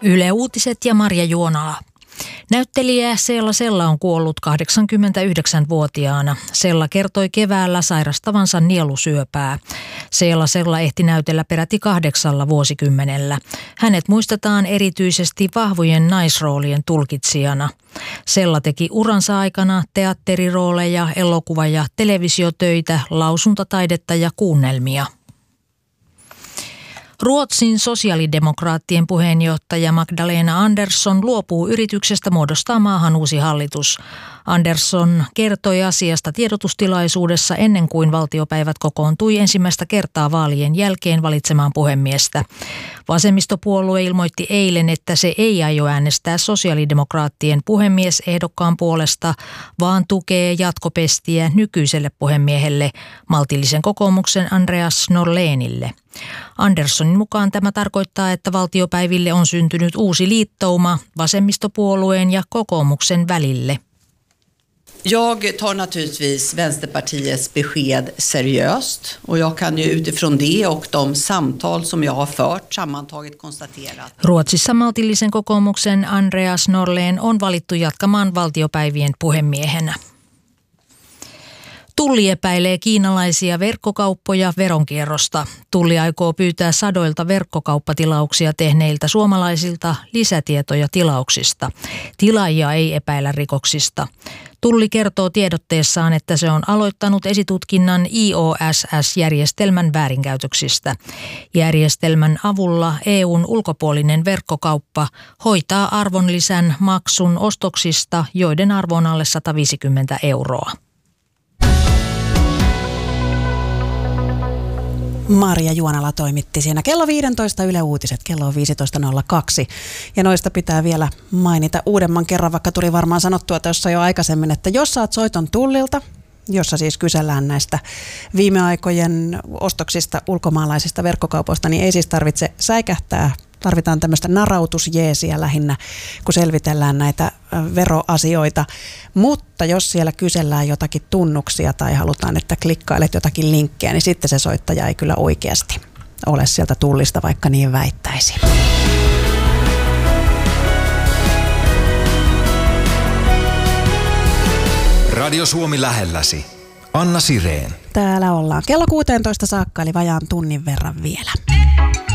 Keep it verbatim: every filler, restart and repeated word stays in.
Yle Uutiset ja Marja Juonala. Näyttelijä Seela Sella on kuollut kahdeksankymmentäyhdeksänvuotiaana. Sella kertoi keväällä sairastavansa nielusyöpää. Seela Sella ehti näytellä peräti kahdeksalla vuosikymmenellä. Hänet muistetaan erityisesti vahvojen naisroolien tulkitsijana. Sella teki uransa aikana teatterirooleja, elokuva- ja televisiotöitä, lausuntataidetta ja kuunnelmia. Ruotsin sosiaalidemokraattien puheenjohtaja Magdalena Andersson luopuu yrityksestä muodostaa maahan uusi hallitus. Andersson kertoi asiasta tiedotustilaisuudessa ennen kuin valtiopäivät kokoontui ensimmäistä kertaa vaalien jälkeen valitsemaan puhemiestä. Vasemmistopuolue ilmoitti eilen, että se ei aio äänestää sosiaalidemokraattien puhemiesehdokkaan puolesta, vaan tukee jatkopestiä nykyiselle puhemiehelle, maltillisen kokoomuksen Andreas Norlénille. Anderssonin mukaan tämä tarkoittaa, että valtiopäiville on syntynyt uusi liittouma vasemmistopuolueen ja kokoomuksen välille. Jag tar naturligtvis Vänsterpartiets besked seriöst och jag kan ju utifrån det och de samtal som jag har fört sammantaget konstatera. Ruotsissa maltillisen kokoomuksen Andreas Norlén on valittu jatkamaan valtiopäivien puhemiehenä. Tulli epäilee kiinalaisia verkkokauppoja veronkierrosta. Tulli aikoo pyytää sadoilta verkkokauppatilauksia tehneiltä suomalaisilta lisätietoja tilauksista. Tilaajia ei epäillä rikoksista. Tulli kertoo tiedotteessaan, että se on aloittanut esitutkinnan I O S S-järjestelmän väärinkäytöksistä. Järjestelmän avulla E U:n ulkopuolinen verkkokauppa hoitaa arvonlisän maksun ostoksista, joiden arvo on alle sata viisikymmentä euroa. Marja Juonala toimitti siinä kello viisitoista Yle Uutiset, kello on viisitoista nolla kaksi. Ja noista pitää vielä mainita uudemman kerran, vaikka tuli varmaan sanottua tuossa jo aikaisemmin, että jos saat soiton Tullilta, jossa siis kysellään näistä viime aikojen ostoksista ulkomaalaisista verkkokaupoista, niin ei siis tarvitse säikähtää. Tarvitaan tämmöistä narautusjeesiä lähinnä, kun selvitellään näitä veroasioita. Mutta jos siellä kysellään jotakin tunnuksia tai halutaan, että klikkailet jotakin linkkejä, niin sitten se soittaja ei kyllä oikeasti ole sieltä Tullista, vaikka niin väittäisi. Radio Suomi lähelläsi. Anna Sireen. Täällä ollaan kello kuusitoista saakka, eli vajaan tunnin verran vielä.